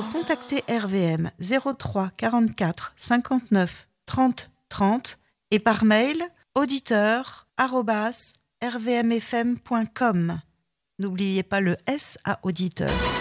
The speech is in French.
contactez RVM 03 44 59 30 30 et par mail auditeur@rvmfm.com. N'oubliez pas le S à auditeur.